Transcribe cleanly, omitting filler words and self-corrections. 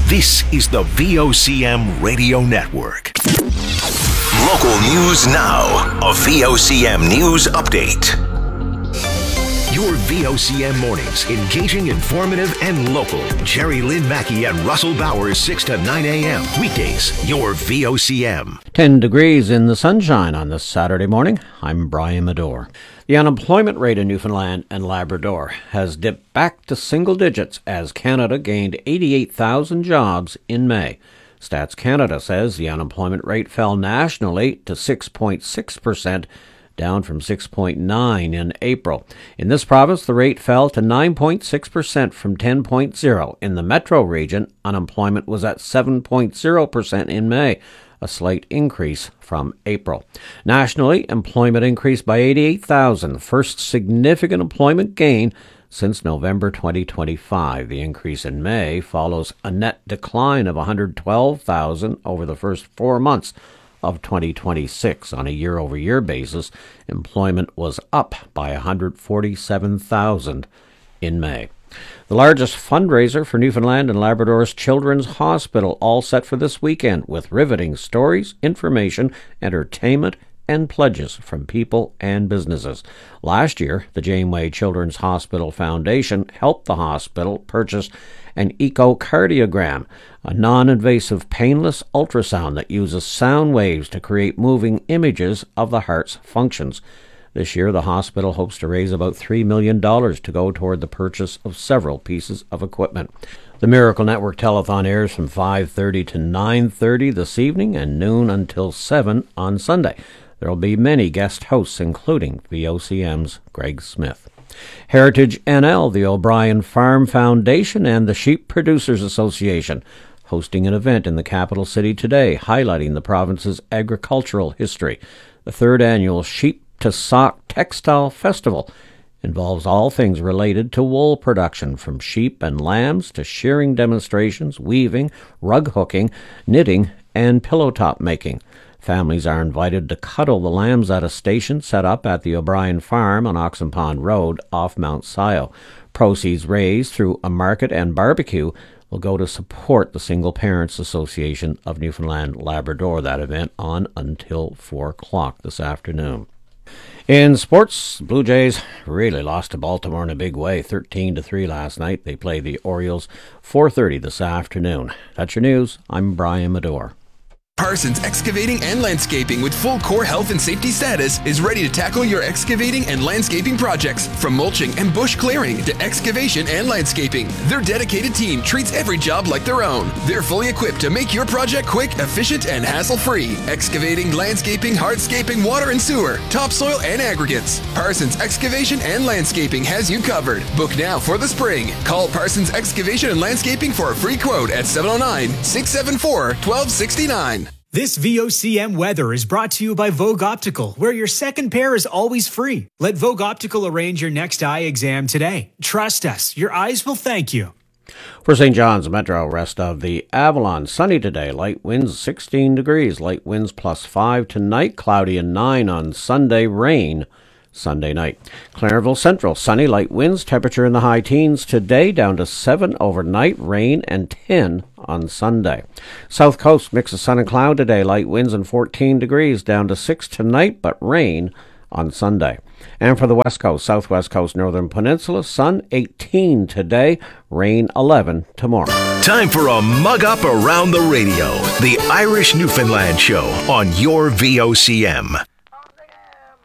This is the VOCM Radio Network. Local news now. A VOCM news update. Your VOCM mornings, engaging, informative, and local. Jerry Lynn Mackey and Russell Bowers, 6 to 9 a.m. Weekdays, your VOCM. 10 degrees in the sunshine on this Saturday morning. I'm Brian Medore. The unemployment rate in Newfoundland and Labrador has dipped back to single digits as Canada gained 88,000 jobs in May. Stats Canada says the unemployment rate fell nationally to 6.6%, down from 6.9% in April. In this province, the rate fell to 9.6% from 10.0%. In the metro region, unemployment was at 7.0% in May, a slight increase from April. Nationally, employment increased by 88,000, first significant employment gain since November 2025. The increase in May follows a net decline of 112,000 over the first 4 months of 2026. On a year-over-year basis, employment was up by 147,000 in May. The largest fundraiser for Newfoundland and Labrador's Children's Hospital, all set for this weekend, with riveting stories, information, entertainment, and pledges from people and businesses. Last year, the Janeway Children's Hospital Foundation helped the hospital purchase an echocardiogram, a non-invasive painless ultrasound that uses sound waves to create moving images of the heart's functions. This year, the hospital hopes to raise about $3 million to go toward the purchase of several pieces of equipment. The Miracle Network Telethon airs from 5:30 to 9:30 this evening and noon until 7 on Sunday. There will be many guest hosts, including VOCM's Greg Smith. Heritage NL, the O'Brien Farm Foundation, and the Sheep Producers Association hosting an event in the capital city today highlighting the province's agricultural history. The third annual Sheep to Sock Textile Festival involves all things related to wool production, from sheep and lambs to shearing demonstrations, weaving, rug hooking, knitting, and pillow top making. Families are invited to cuddle the lambs at a station set up at the O'Brien Farm on Oxen Pond Road off Mount Scio. Proceeds raised through a market and barbecue will go to support the Single Parents Association of Newfoundland Labrador. That event on until 4 o'clock this afternoon. In sports, Blue Jays really lost to Baltimore in a big way, 13-3 last night. They play the Orioles 4:30 this afternoon. That's your news. I'm Brian Medore. Parsons Excavating and Landscaping, with full core health and safety status, is ready to tackle your excavating and landscaping projects. From mulching and bush clearing to excavation and landscaping, their dedicated team treats every job like their own. They're fully equipped to make your project quick, efficient, and hassle-free. Excavating, landscaping, hardscaping, water and sewer, topsoil, and aggregates. Parsons Excavation and Landscaping has you covered. Book now for the spring. Call Parsons Excavation and Landscaping for a free quote at 709-674-1269. This VOCM weather is brought to you by Vogue Optical, where your second pair is always free. Let Vogue Optical arrange your next eye exam today. Trust us, your eyes will thank you. For St. John's Metro, rest of the Avalon, sunny today, light winds 16 degrees, light winds +5 tonight, cloudy and 9 on Sunday, rain Sunday night. Clarenville Central, sunny, light winds, temperature in the high teens today, down to 7 overnight, rain and 10 on Sunday. South Coast, mix of sun and cloud today, light winds and 14 degrees, down to 6 tonight, but rain on Sunday. And for the West Coast, Southwest Coast, Northern Peninsula, sun 18 today, rain 11 tomorrow. Time for a mug up around the radio. The Irish Newfoundland Show on your VOCM.